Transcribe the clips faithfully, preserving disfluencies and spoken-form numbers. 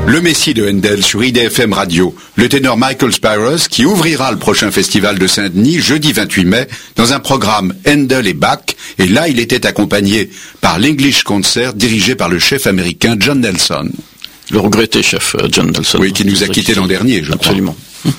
Le Messie de Handel sur I D F M Radio, le ténor Michael Spyros qui ouvrira le prochain festival de Saint-Denis jeudi vingt-huit mai dans un programme Handel et Bach, et là il était accompagné par l'English Concert dirigé par le chef américain John Nelson. Le regretté chef John Nelson. Oui, qui nous a quittés l'an dernier, je Absolument. crois. Absolument.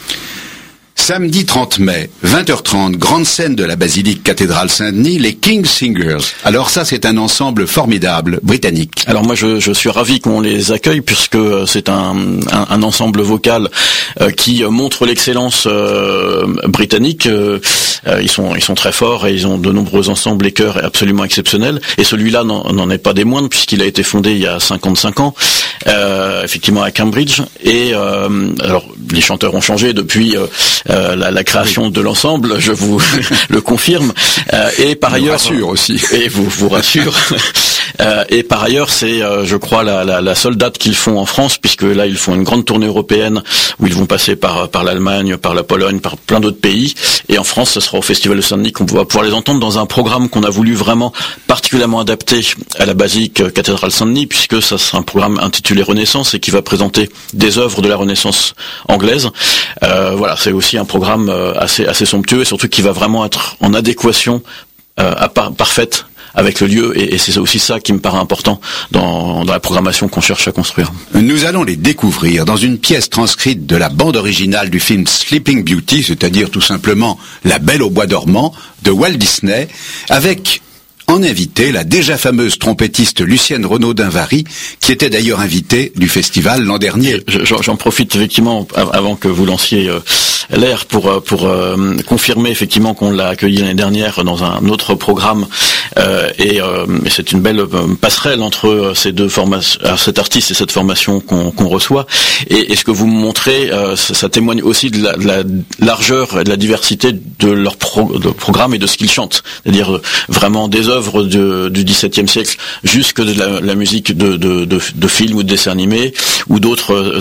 Samedi trente mai, vingt heures trente, grande scène de la basilique cathédrale Saint-Denis, les King Singers. Alors ça, c'est un ensemble formidable, britannique. Alors moi, je, je suis ravi qu'on les accueille puisque c'est un, un, un ensemble vocal euh, qui montre l'excellence euh, britannique. Euh, ils sont ils sont très forts et ils ont de nombreux ensembles et chœurs absolument exceptionnels. Et celui-là n'en, n'en est pas des moindres puisqu'il a été fondé il y a cinquante-cinq ans, euh, effectivement à Cambridge. Et euh, alors les chanteurs ont changé depuis. Euh, Euh, la, la création oui. de l'ensemble, je vous le confirme. Euh, et par je ailleurs, vous rassure aussi. Et vous vous rassure. Euh, et par ailleurs, c'est, euh, je crois, la, la, la seule date qu'ils font en France, puisque là, ils font une grande tournée européenne où ils vont passer par par l'Allemagne, par la Pologne, par plein d'autres pays. Et en France, ce sera au Festival de Saint-Denis qu'on va pouvoir les entendre dans un programme qu'on a voulu vraiment particulièrement adapté à la basilique cathédrale Saint-Denis, puisque ça sera un programme intitulé Renaissance et qui va présenter des œuvres de la Renaissance anglaise. Euh, voilà, c'est aussi un programme assez assez somptueux et surtout qui va vraiment être en adéquation euh, à par, parfaite avec le lieu et, et c'est aussi ça qui me paraît important dans, dans la programmation qu'on cherche à construire. Nous allons les découvrir dans une pièce transcrite de la bande originale du film Sleeping Beauty, c'est-à-dire tout simplement La Belle au bois dormant de Walt Disney, avec en invité la déjà fameuse trompettiste Lucienne Renaud-Dinvary, qui était d'ailleurs invitée du festival l'an dernier. J'en, j'en profite effectivement avant que vous lanciez euh, l'air pour pour euh, confirmer effectivement qu'on l'a accueillie l'année dernière dans un autre programme euh, et, euh, et c'est une belle passerelle entre ces deux formations, cet artiste et cette formation qu'on, qu'on reçoit. Et, et ce que vous me montrez, euh, ça, ça témoigne aussi de la, de la largeur et de la diversité de leur pro, de programme et de ce qu'ils chantent, c'est-à-dire vraiment des œuvres de, du dix-septième siècle jusque de la, la musique de, de, de, de films ou de dessins animés ou d'autres